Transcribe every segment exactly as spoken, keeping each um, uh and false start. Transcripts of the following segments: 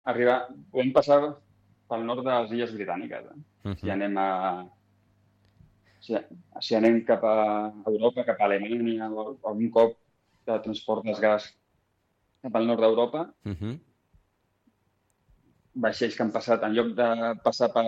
arribar, podem passar pel nord de les Illes Britàniques. Eh? Uh Si -huh. anem a... Si, si anem cap a Europa, cap a Alemanya, o algun cop de transport de gas cap al nord d'Europa, Uh -huh. vaixells que han passat, en lloc de passar per...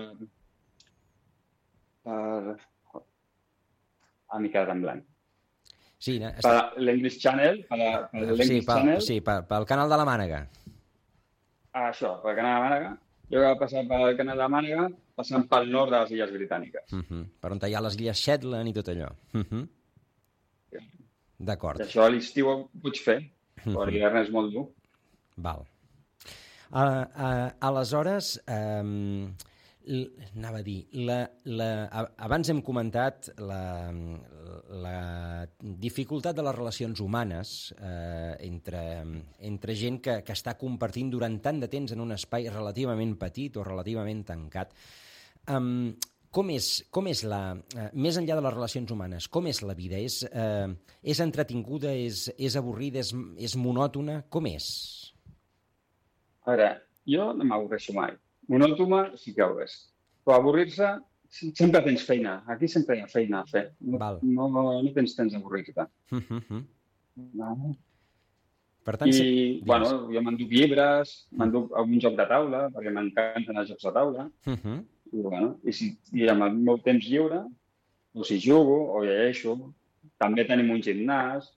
per... Ah, m'he quedat en blanc. Sí, no, Per està... l'English Channel, per, per sí, l'English pel, Channel, sí pel, pel canal de la Mànega. ah, això, per Canal de Mànega, jo que va passar pel Canal de Mànega, passant pel nord de les Illes Britàniques. Uh -huh. Per on hi ha les illes Shetland i tot allò. Uh -huh. D'acord. I això a l'estiu ho pots fer, però a l'hivern és molt dur. Val. Uh, uh, aleshores, um, anava a dir, la, la, abans hem comentat la, la dificultat de les relacions humanes eh, entre, entre gent que, que està compartint durant tant de temps en un espai relativament petit o relativament tancat. Um, com és, com és la, eh, més enllà de les relacions humanes, com és la vida? És, eh, és entretinguda, és, és avorrida, és, és monòtona? Com és? A veure, jo no m'avorreixo mai. Monòtona sí que ho és. Però avorrir-se, sempre tens feina. Aquí sempre hi ha feina a fer. No, no, no tens temps d'avorrir-te. Uh -huh. No. Per tant, I, sí, bueno, jo m'enduc llibres, m'enduc algun joc de taula, perquè m'encanten els jocs de taula. Uh -huh. I, bueno, i, si, i amb el meu temps lliure, o si jugo, o llegeixo. També tenim un gimnàs.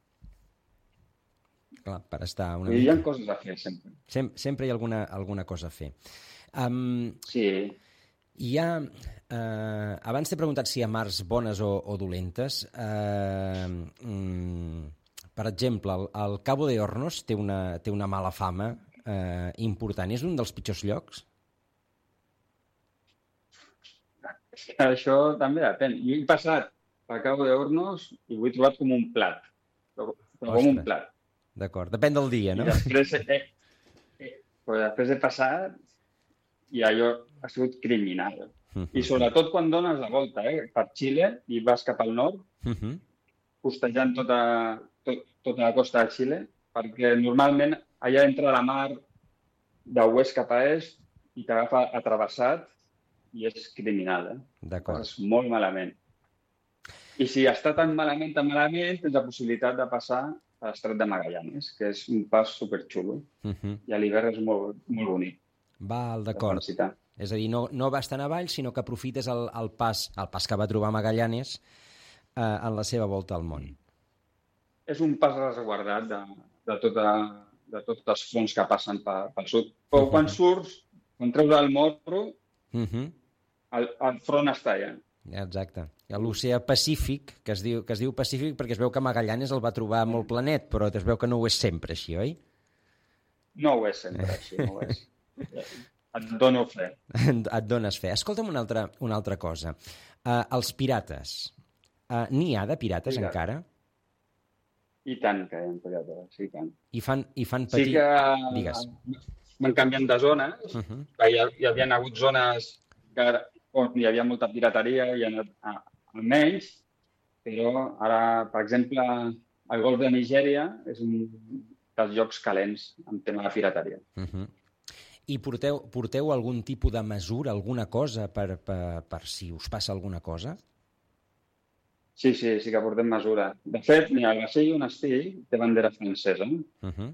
Clar, per estar una I mica... hi ha coses a fer, sempre. Sem sempre hi ha alguna, alguna cosa a fer. Um, sí. Hi ha... Uh, abans t'he preguntat si hi ha mars bones o, o dolentes. Uh, um, per exemple, el, el Cabo de Hornos té una, té una mala fama uh, important. És un dels pitjors llocs? Això també depèn. Jo he passat per Cabo de Hornos i ho he trobat com un plat. Però com un plat. D'acord, depèn del dia, no? I després, eh, eh, però després he passat i allò ha sigut criminal. Uh -huh. I sobretot quan dones la volta eh, per Xile i vas cap al nord, uh -huh. costejant tota, tot, tota la costa de Xile, perquè normalment allà entra la mar d'oest cap a est i t'agafa atravessat i és criminal. Eh? D'acord. És molt malament. I si està tan malament, tan malament, tens la possibilitat de passar a l'estret de Magallanes, que és un pas superxulo. Uh -huh. I a l'hivern és molt, molt bonic. Val, d'acord. És a dir, no, no vas tan avall, sinó que aprofites el, el, pas, el pas que va trobar Magallanes eh, en la seva volta al món. És un pas resguardat de, de, tota, de tots els fronts que passen pel, pel sud. Però uh -huh. quan surts, quan treus el morro, uh -huh. el, el front està allà. Exacte. L'oceà Pacífic, que es, diu, que es diu Pacífic perquè es veu que Magallanes el va trobar molt planet, però es veu que no ho és sempre així, oi? No ho és sempre així, no ho és. Et dono fe. Et dones fe. Escolta'm una altra, una altra cosa. Uh, els pirates. Uh, N'hi ha de pirates sí, encara? I tant que hi ha pirates, sí, i tant. I fan, i fan patir... Sí que Digues. van canviant de zones. Uh -huh. hi, hi havia hagut zones que, on hi havia molta pirateria i han anat almenys, però ara, per exemple, el golf de Nigèria és un dels llocs calents en tema de pirateria. Uh -huh. I porteu, porteu algun tipus de mesura, alguna cosa, per, per, per si us passa alguna cosa? Sí, sí, sí que portem mesura. De fet, ni el vaixell on estigui té bandera francesa. Uh -huh.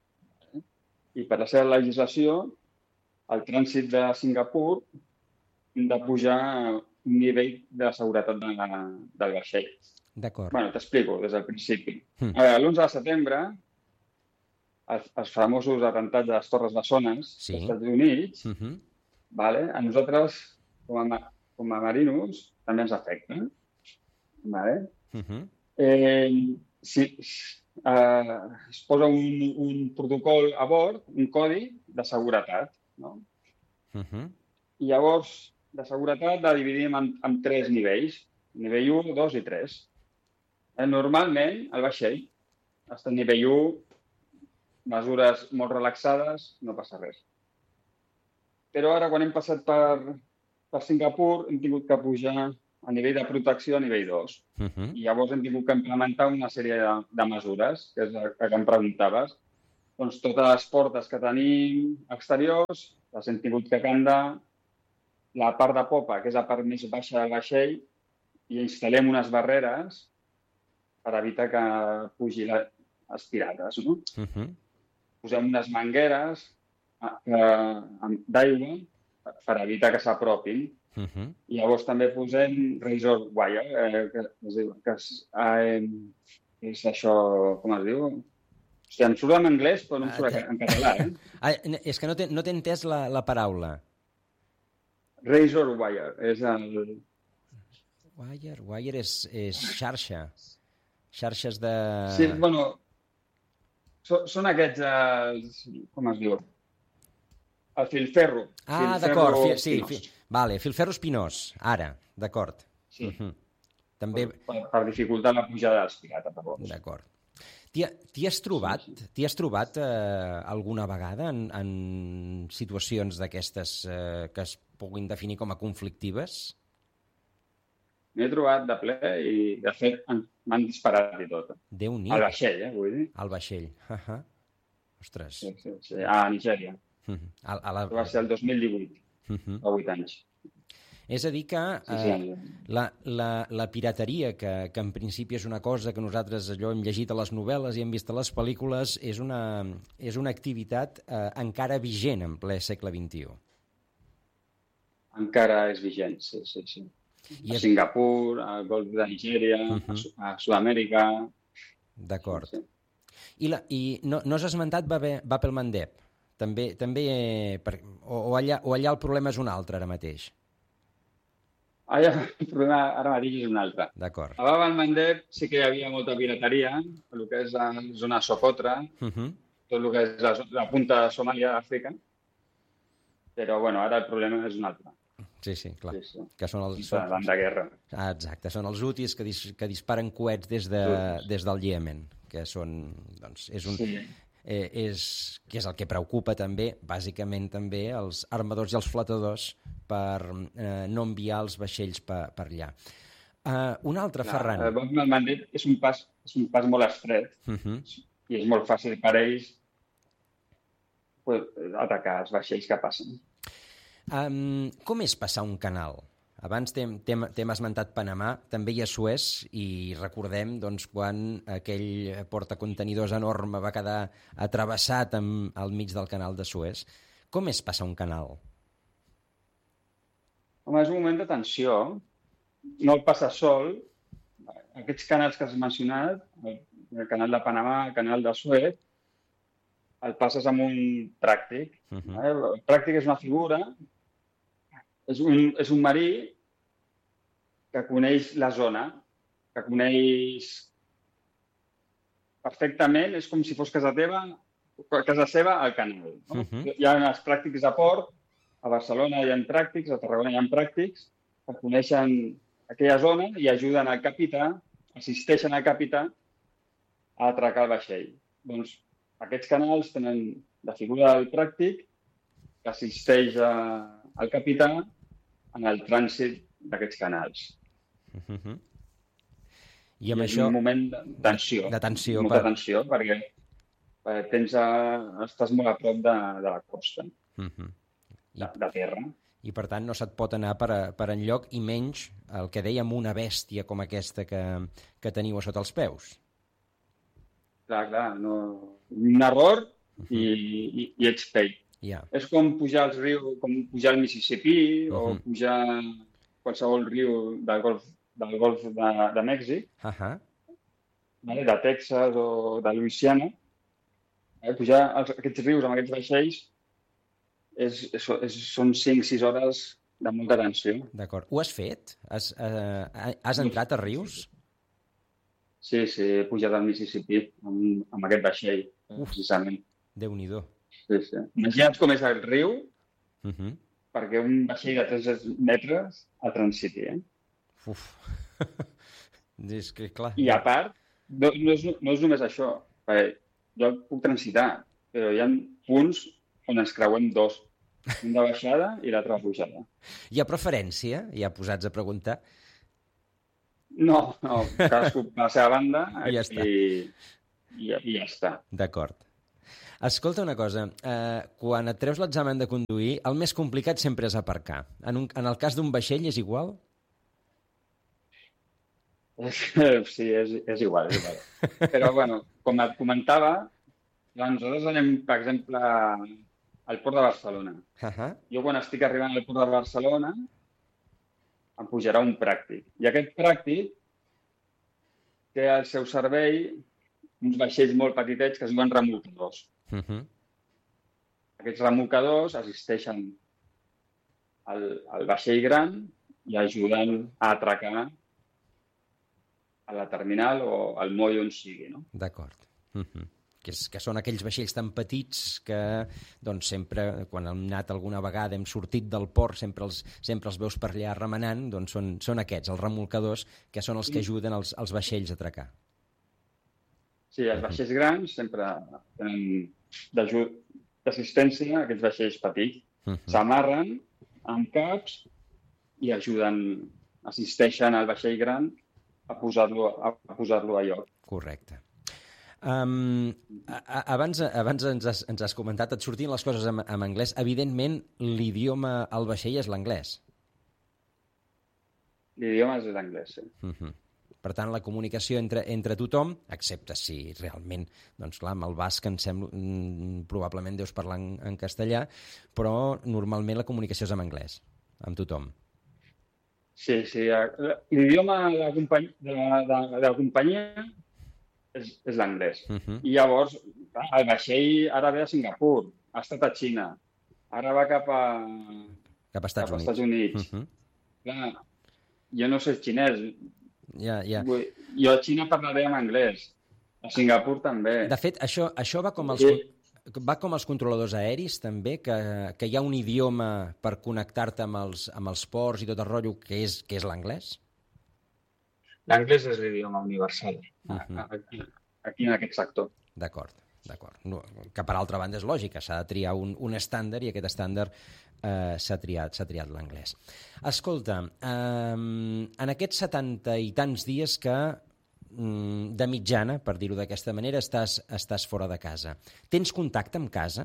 I per la seva legislació, el trànsit de Singapur hem de pujar un nivell de seguretat de la, del vaixell. D'acord. Bueno, t'explico des del principi. Hmm. L'onze de setembre, els, els famosos atentats de les Torres Bessones sí. dels Estats Units, uh -huh. vale? A nosaltres, com a, com a marinos, també ens afecta. Vale? Uh -huh. eh, si, eh, es posa un, un protocol a bord, un codi de seguretat. No? Uh -huh. I llavors, de seguretat la dividim en, en tres nivells. Nivell u, dos i tres. Eh, normalment, el vaixell està en nivell u, mesures molt relaxades, no passa res. Però ara, quan hem passat per, per Singapur, hem tingut que pujar a nivell de protecció a nivell dos. Uh -huh. I llavors hem tingut que implementar una sèrie de, de mesures, que és el que em preguntaves. doncs, totes les portes que tenim exteriors les hem tingut que candar, la part de popa, que és la part més baixa del vaixell, i instal·lem unes barreres per evitar que pugi la, els pirates, no? Uh-huh. Posem unes mangueres eh, d'aigua per evitar que s'apropin. Uh-huh. I llavors també posem razor wire, eh, que, es diu, que és, eh, és això, com es diu? O sigui, em surt en anglès, però no em surt en català, eh? Ah, és que no t'he no entès la, la paraula. Razor wire, és el... Wire, wire és, és xarxa. Xarxes de... Sí, bueno, so, són aquests, eh, com es diu? El filferro. Ah, d'acord, fi, sí, fi, vale, filferro espinós, ara, d'acord. Sí, uh-huh. També... per, per dificultar la pujada dels pirates. D'acord. T'hi has trobat, t'hi has trobat eh, alguna vegada en, en situacions d'aquestes eh, que es puguin definir com a conflictives? M'he trobat de ple i, de fet, m'han disparat i tot. Déu-n'hi-do. Al vaixell, eh, vull dir. Al vaixell. Uh-huh. Ostres. Sí, sí, sí. A Nigèria. Uh-huh. A, a la... Va ser el dos mil divuit, uh-huh. fa vuit anys. És a dir que eh, sí, sí. La, la, la pirateria, que, que en principi és una cosa que nosaltres allò hem llegit a les novel·les i hem vist a les pel·lícules, és una, és una activitat eh, encara vigent en ple segle vint-i-u. Encara és vigent, sí, sí, sí. I a és... Singapur, al Golf de Nigèria, uh-huh. a, a Sud-amèrica... D'acord. Sí, sí. I, la, i no, no has esmentat Bab el-Mandeb? També, també per, o, o, allà, o allà el problema és un altre ara mateix? Allà el problema ara mateix és un altre. D'acord. A Bab el-Mandeb sí que hi havia molta pirateria, el que és la zona Socotra, uh-huh. tot el que és la, la punta de Somàlia d'Àfrica, però bueno, ara el problema és un altre. Sí, sí, clar. Sí, sí. Que són els... Són... Van de guerra. Ah, exacte, són els hutis que, dis, que disparen coets des, de, des del Iemen, que són, doncs, és un... Sí. Eh, és, que és el que preocupa també, bàsicament també, els armadors i els flotadors per eh, no enviar els vaixells per, per allà. Uh, un altre, clar, Ferran. El Bab el-Mandeb és un pas, és un pas molt estret uh-huh. i és molt fàcil per ells pues, atacar els vaixells que passen. Um, com és passar un canal? Abans t'hem esmentat Panamà, també hi ha Suez, i recordem doncs, quan aquell portacontenidors enorme va quedar atravessat amb, al mig del canal de Suez. Com és passar un canal? Home, és un moment de tensió. No el passa sol. Aquests canals que has mencionat, el, el canal de Panamà, el canal de Suez, el passes amb un pràctic. Uh-huh. El pràctic és una figura, és un, és un marí que coneix la zona, que coneix perfectament, és com si fos casa teva, casa seva al canal. No? Uh-huh. Hi ha els pràctics de port, a Barcelona hi ha pràctics, a Tarragona hi ha pràctics, que coneixen aquella zona i ajuden al capità, assisteixen al capità a atracar el vaixell. Doncs aquests canals tenen la figura del pràctic que assisteix a, al capità en el trànsit d'aquests canals. Uh-huh. I amb I això... un moment de tensió. De tensió. Molta Per... tensió, perquè, perquè tens a, estàs molt a prop de, de la costa, uh-huh. I, de, de terra. I, per tant, no se't pot anar per, a, per enlloc, i menys el que dèiem una bèstia com aquesta que, que teniu a sota els peus. Clar, clar. No... Un error uh-huh. i, i, i ets pell. Yeah. És com pujar els rius, com pujar el Mississipí uh-huh. o pujar qualsevol riu del golf, del golf de, de Mèxic, uh-huh. vale? De Texas o de Louisiana. Eh? Pujar els, aquests rius amb aquests vaixells és, és, és, són cinc sis hores de molta tensió. D'acord. Ho has fet? Has, uh, has entrat a rius? Sí, sí, he pujat al Mississippi amb, amb aquest vaixell, Uf. precisament. Déu-n'hi-do. Sí, sí. Imagina't com és el riu uh-huh. perquè un vaixell de tres metres el transiti, eh? Uf. És que, clar... I a part, no, no, és, no és només això, perquè jo puc transitar, però hi ha punts on ens creuem dos, un de baixada i l'altre de pujada. Hi ha preferència? Ja posats a preguntar? No, no, cadascú a la seva banda i ja està. I, i, i ja està. D'acord. Escolta una cosa, eh, quan et treus l'examen de conduir, el més complicat sempre és aparcar. En, un, en el cas d'un vaixell és igual? Sí, és, és igual, és igual. Però, bueno, com et comentava, nosaltres anem, per exemple, al Port de Barcelona. Uh-huh. Jo, quan estic arribant al Port de Barcelona, em pujarà un pràctic. I aquest pràctic té al seu servei uns vaixells molt petitets que es diuen remolcadors. Uh-huh. Aquests remolcadors assisteixen al, al vaixell gran i ajuden a atracar a la terminal o al moll on sigui, no? D'acord. Uh-huh. Que, és, que són aquells vaixells tan petits que doncs, sempre, quan hem anat alguna vegada, hem sortit del port, sempre els, sempre els veus per allà remenant, doncs són, són aquests, els remolcadors, que són els que ajuden els, els vaixells a atracar. Sí, els vaixells grans sempre tenen d'assistència a aquests vaixells petits. Uh-huh. S'amarren amb caps i ajuden, assisteixen al vaixell gran a posar-lo a, a posar-lo a lloc. Correcte. Um, a, a, abans abans ens, has, ens has comentat, et sortien les coses en, en anglès. Evidentment, l'idioma al vaixell és l'anglès. L'idioma és l'anglès, sí. Uh-huh. Per tant, la comunicació entre, entre tothom, excepte si realment, doncs clar, amb el basc em sembla, probablement deus parlar en, en castellà, però normalment la comunicació és en anglès, amb tothom. Sí, sí. L'idioma de la companyia, de la, de, de la companyia és, és l'anglès. Uh-huh. I llavors, clar, el vaixell ara ve a Singapur, ha estat a Xina, ara va cap a, cap a Estats cap a Units. Estats Units. Uh-huh. Clar, jo no sé xinès. Ja, ja. Jo a Xina parlaré en anglès, a Singapur també. De fet, això, això va com els... Sí. Va com els controladors aeris, també, que, que hi ha un idioma per connectar-te amb els, amb els ports i tot el rotllo, que és, que és l'anglès? L'anglès és l'idioma universal, uh-huh. aquí, aquí en aquest sector. D'acord, d'acord. No, que per altra banda és lògica, s'ha de triar un, un estàndard i aquest estàndard eh, s'ha triat, s'ha triat l'anglès. Escolta, eh, en aquests setanta i tants dies que de mitjana, per dir-ho d'aquesta manera, estàs, estàs fora de casa. Tens contacte amb casa?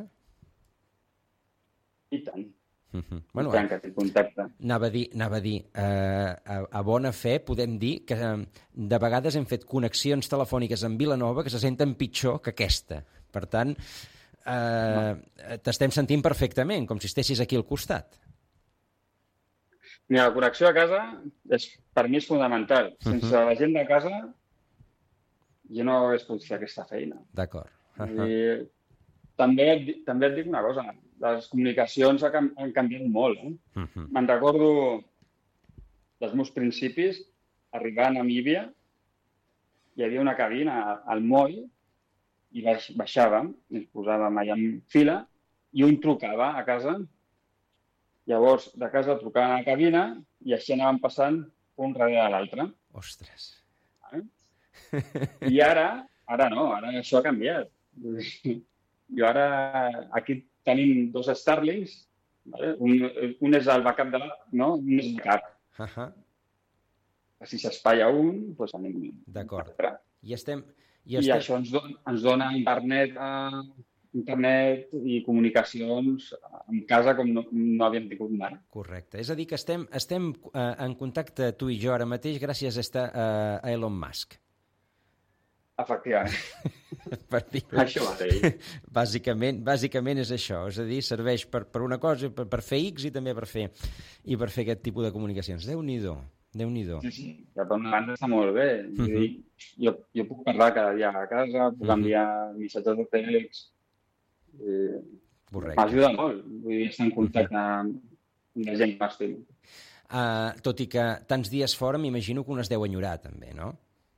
I tant. Uh-huh. Bueno, I tant que tinc contacte. Anava a dir, anava a, dir eh, a, a bona fe podem dir que de vegades hem fet connexions telefòniques amb Vilanova que se senten pitjor que aquesta. Per tant, eh, no. t'estem sentint perfectament, com si estessis aquí al costat. Mira, la connexió a casa és, per mi és fonamental. Sense uh-huh. la gent de casa jo no hagués pogut fer aquesta feina. D'acord. Uh-huh. I també, et, també et dic una cosa, les comunicacions han, han canviat molt. Eh? Uh-huh. Me'n recordo dels meus principis, arribar a Namíbia, hi havia una cabina al moll i baix, baixàvem, ens posàvem allà en fila i un trucava a casa. Llavors, de casa trucaven a la cabina i així anaven passant un darrere l'altre. Ostres. Eh? I ara, ara no, ara això ha canviat. Jo ara, aquí tenim dos Starlinks, ¿vale? un, un és el backup de la, no? Un és el backup. Uh-huh. Si s'espatlla un, doncs anem... D'acord. I estem... I, estem... I això ens dona, ens dona internet, eh, internet i comunicacions en casa com no, no havíem tingut mai. Correcte. És a dir, que estem, estem eh, en contacte tu i jo ara mateix gràcies a, esta, eh, a Elon Musk. Efectivament. Per dir això mateix. Bàsicament, bàsicament és això. És a dir, serveix per, per una cosa, per, per fer X i també per fer, i per fer aquest tipus de comunicacions. Déu-n'hi-do. Déu-n'hi-do. Sí, sí. Que per una banda està molt bé. Uh-huh. Vull dir, jo, jo puc parlar cada dia a casa, puc uh-huh. enviar missatges de text. Eh, M'ajuda molt. Vull dir, estar en contacte uh-huh. amb la gent que m'estim. Uh, tot i que tants dies fora, m'imagino que un es deu enyorar, també, no?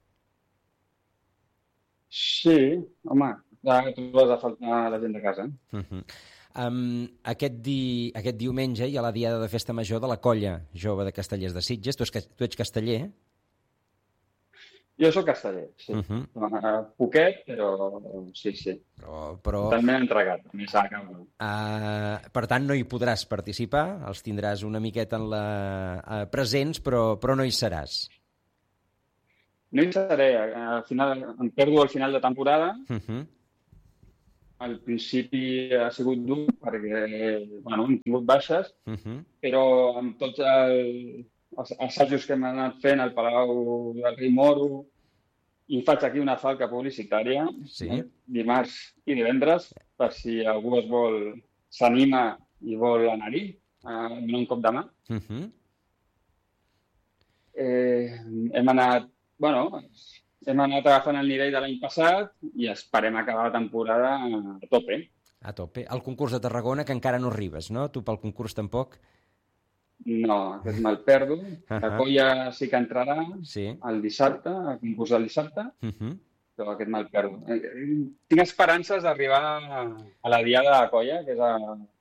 Sí, home, ja trobes a faltar la gent de casa. Uh-huh. Um, aquest, di... aquest diumenge hi ha la diada de festa major de la Colla Jove de Castellers de Sitges. Tu, es... tu ets casteller? Jo sóc casteller, sí. Uh-huh. Uh, poquet, però sí, sí. Però, però... Totalment entregat, m'he sacat. Uh, per tant, no hi podràs participar, els tindràs una miqueta en la... uh, presents, però, però no hi seràs. No hi seré, al final, em perdo al final de temporada, uh-huh. al principi ha sigut dur perquè, bueno, hem tingut baixes, Uh-huh. però amb tots el, els assajos que hem anat fent al Palau del Rei Moro, i faig aquí una falca publicitària, Sí. eh, dimarts i divendres, per si algú es vol, s'anima i vol anar-hi, a donar un cop de mà. Uh-huh. Eh, hem anat, bueno, hem anat agafant el nivell de l'any passat i esperem acabar la temporada a tope. A tope. El concurs de Tarragona, que encara no arribes, no? Tu pel concurs tampoc? No, aquest me'l perdo. La Uh-huh. colla sí que entrarà Sí. el dissabte, al concurs del dissabte, Uh-huh. però aquest me'l perdo. Eh, Tinc esperances d'arribar a la diada de la colla, que és a,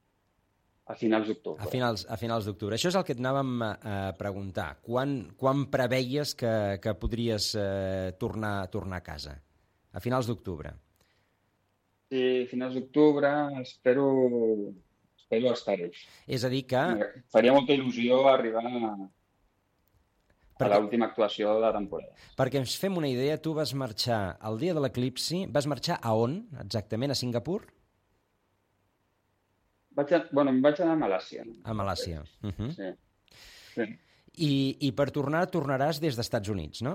a finals d'octubre. A finals, a finals d'octubre. Això és el que et anàvem a, a preguntar. Quan, quan preveies que, que podries eh, tornar, tornar a casa? A finals d'octubre. Sí, a finals d'octubre espero, espero estar-hi. És a dir que... Faria molta il·lusió arribar a, a Perquè- l'última actuació de la temporada. Perquè ens fem una idea, tu vas marxar el dia de l'eclipsi, vas marxar a on, exactament? A Singapur? Vaig a, bueno, em vaig anar a Malàisia. A Malàisia. Uh-huh. Sí. Sí. I, I per tornar, tornaràs des dels Estats Units, no?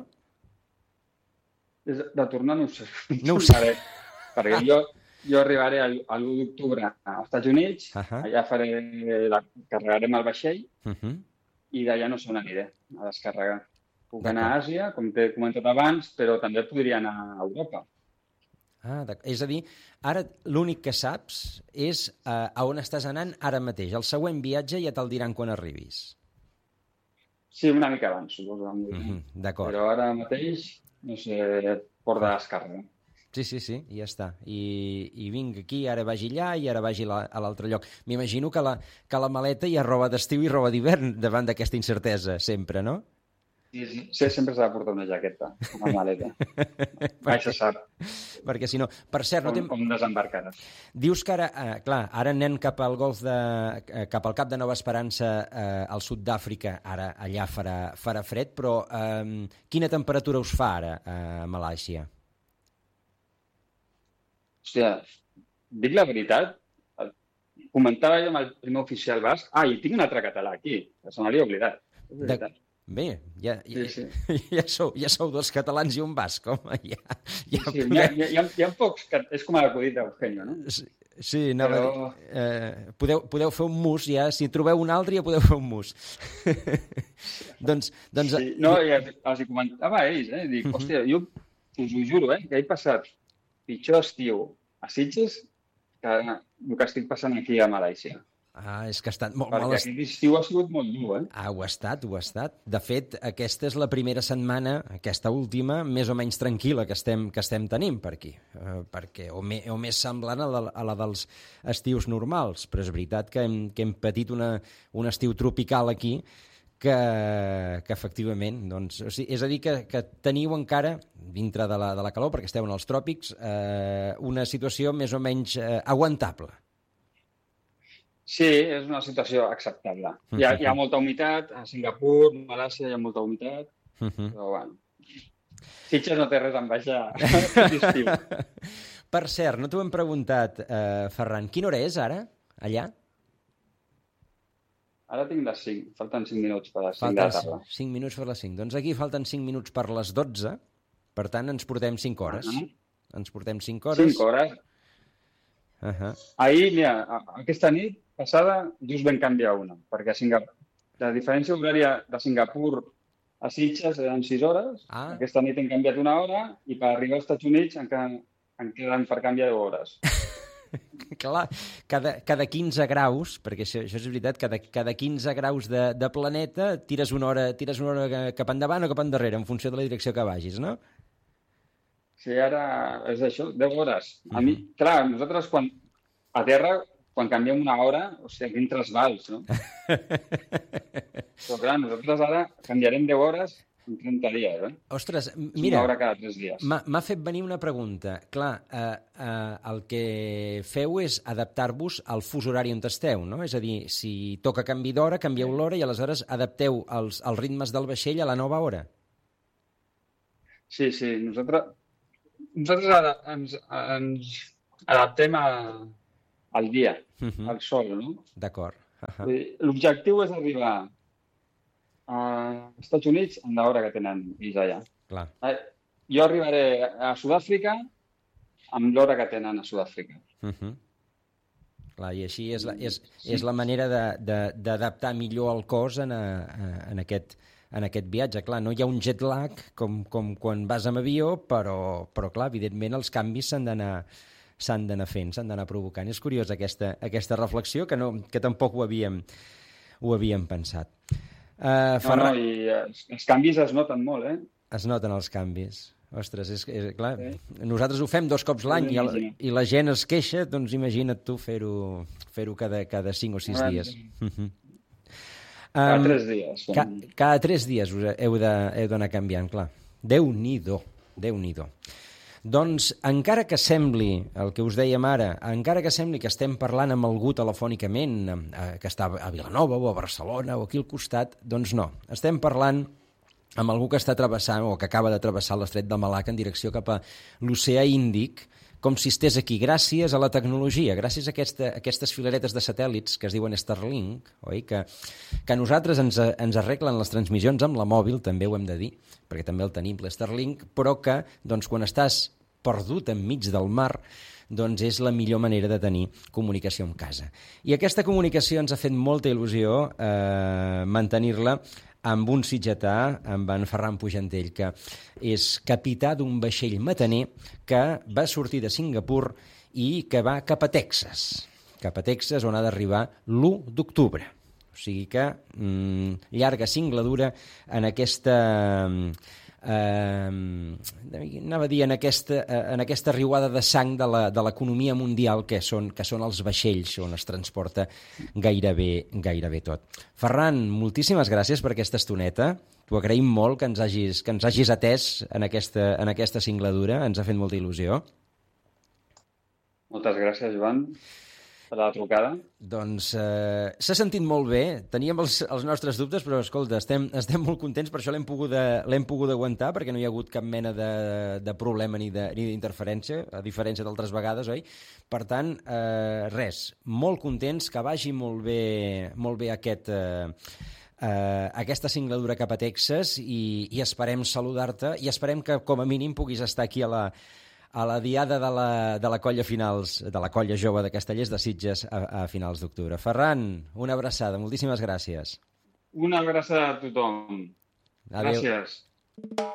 Des de, de tornar no ho sé. No ho sé. Perquè, perquè jo, jo arribaré a l'u d'octubre als Estats Units, Uh-huh. allà faré la, carregarem el vaixell Uh-huh. i d'allà no sé on aniré a descarregar. Puc D'acord. anar a Àsia, com t'he comentat abans, però també podria anar a Europa. Ah, d'ac- és a dir, ara l'únic que saps és eh, a on estàs anant ara mateix. El següent viatge ja te'l diran quan arribis. Sí, una mica abans, suposo. Mhm, d'acord. Però ara mateix, no sé, port de descàrrega. Sí, sí, sí, i ja està. I, i vinc aquí, ara vagi allà i ara vagi la, a l'altre lloc. M'imagino que, la, que la maleta hi ha roba d'estiu i roba d'hivern davant d'aquesta incertesa, sempre, no? Sí, sí, sí, sempre s'ha de portar una jaqueta, una maleta. Mai se sap Perquè si no... Per cert, no com, tem... com desembarcaràs. dius que ara, eh, clar, ara anem cap al golf de... Eh, cap al Cap de Nova Esperança eh, al sud d'Àfrica, ara allà farà, farà fred, però eh, quina temperatura us fa ara a Malàisia? Hòstia, dic la veritat, comentava jo amb el primer oficial basc, ah, i tinc un altre català aquí, que se m'havia oblidat. És De... veritat. Bé, ja, ja, Sí, sí. ja, sou, ja sou dos catalans i un basc, home, ja, ja Sí, hi, ha, hi, ha, hi ha pocs, que és com l'acudit d'Eugenio, no? Sí, sí, anava Però- a dir, eh, podeu, podeu fer un mus, ja, si trobeu un altre ja podeu fer un mus. doncs, doncs Sí, no, i els, els hi comentava a ells, eh? Dic, hòstia, jo us ho juro, eh? Que he passat pitjor estiu a Sitges que el que estic passant aquí a Malàisia. ah, és que ha estat molt Perquè mal est... aquest estiu ha sigut molt dur, eh? Ah, ho ha estat, ho ha estat. De fet, aquesta és la primera setmana, aquesta última, més o menys tranquil·la que estem, que estem tenint per aquí. Eh, perquè, o, me, o més semblant a la, a la dels estius normals. Però és veritat que hem, que hem patit una, un estiu tropical aquí que, que efectivament, doncs, o sigui, és a dir, que, que teniu encara, dintre de la, de la calor, perquè esteu en els tròpics, eh, una situació més o menys eh, aguantable. Sí, és una situació acceptable. Hi ha, hi ha molta humitat, a Singapur, a Malàisia hi ha molta humitat, Uh -huh. però bueno. Sitges no té res a envejar aquest estiu. Per cert, no t'ho hem preguntat, eh, Ferran, quina hora és ara, allà? Ara tinc les cinc, falten cinc minuts per les cinc de Falten la tarda. cinc minuts per les cinc. Doncs aquí falten cinc minuts per les dotze, per tant ens portem cinc hores. Uh -huh. Ens portem cinc hores. Cinc hores. Uh -huh. Ahir, mira, a- aquesta nit passada just vam canviar una, perquè a Singapur, la diferència horària de Singapur a Sitges eren sis hores, Ah. aquesta nit hem canviat una hora i per arribar als Estats Units encara en queden per canviar deu hores. Clar, cada, cada quinze graus, perquè això, això és veritat, cada, cada quinze graus de, de planeta tires una, hora, tires una hora cap endavant o cap endarrere, en funció de la direcció que vagis, no? Sí, ara és això, deu hores. A mi, clar, nosaltres quan a terra, quan canviem una hora, o sigui, quin trasbals, no? Però clar, nosaltres ara canviarem deu hores en trenta dies, eh? Ostres, És una mira, hora cada tres dies. m'ha m'ha fet venir una pregunta. Clar, eh, eh, el que feu és adaptar-vos al fus horari on esteu, no? És a dir, si toca canvi d'hora, canvieu l'hora i aleshores adapteu els, els ritmes del vaixell a la nova hora. Sí, sí, nosaltres, nosaltres ara ens, ens adaptem a, al dia, uh -huh. al sol, no? D'acord. Uh -huh. L'objectiu és arribar als Estats Units en l'hora que tenen ells allà. Clar. Jo arribaré a Sud-àfrica amb l'hora que tenen a Sud-àfrica. Uh -huh. Clar, i així és la, és, sí. és la manera d'adaptar millor el cos en, a, en, aquest, en aquest viatge. Clar, no hi ha un jet lag com, com quan vas amb avió, però, però clar, evidentment els canvis s'han d'anar s'han d'anar fent, s'han d'anar provocant. És curiós aquesta, aquesta reflexió, que, no, que tampoc ho havíem, ho havíem pensat. Uh, Ferran... No, no, i els, els canvis es noten molt, eh? Es noten els canvis. Ostres, és, és clar, sí. Nosaltres ho fem dos cops l'any i, el, i la gent es queixa, doncs imagina't tu fer-ho fer-ho cada, cada cinc o sis dies. Uh, cada um, tres dies. Ca, cada tres dies us heu d'anar canviant, clar. Déu-n'hi-do, Déu-n'hi-do. Doncs, encara que sembli, el que us dèiem ara, encara que sembli que estem parlant amb algú telefònicament, eh, que està a Vilanova o a Barcelona o aquí al costat, doncs no. Estem parlant amb algú que està travessant o que acaba de travessar l'estret de Malacca en direcció cap a l'oceà Índic, com si estés aquí, gràcies a la tecnologia, gràcies a, aquesta, a aquestes filaretes de satèl·lits que es diuen Starlink, oi? Que, que a nosaltres ens, ens arreglen les transmissions amb la mòbil, també ho hem de dir, perquè també el tenim, l'Starlink, però que doncs, quan estàs perdut enmig del mar, doncs és la millor manera de tenir comunicació amb casa. I aquesta comunicació ens ha fet molta il·lusió eh, mantenir-la amb un sitgetà, amb en Ferran Pujantell, que és capità d'un vaixell mataner que va sortir de Singapur i que va cap a Texas, cap a Texas, on ha d'arribar l'u d'octubre. O sigui que mmm, llarga singladura en aquesta... Eh, anava a dir en aquesta, en aquesta riuada de sang de l'economia mundial que són, que són els vaixells on es transporta gairebé, gairebé tot. Ferran, moltíssimes gràcies per aquesta estoneta. T'ho agraïm molt que ens hagis, que ens hagis atès en aquesta, en aquesta singladura. Ens ha fet molta il·lusió. Moltes gràcies, Joan, per la trucada. Doncs eh, s'ha sentit molt bé. Teníem els, els nostres dubtes, però escolta, estem, estem molt contents, per això l'hem pogut, l'hem pogut aguantar, perquè no hi ha hagut cap mena de, de problema ni d'interferència, a diferència d'altres vegades, oi? Per tant, eh, res, molt contents, que vagi molt bé, molt bé aquest... Eh, Uh, aquesta singladura cap a Texas i, i esperem saludar-te i esperem que com a mínim puguis estar aquí a la, a la diada de la, de la colla finals, de la colla jove de Castellers de Sitges a, a finals d'octubre. Ferran, una abraçada, moltíssimes gràcies. Una abraçada a tothom. Adéu. Gràcies.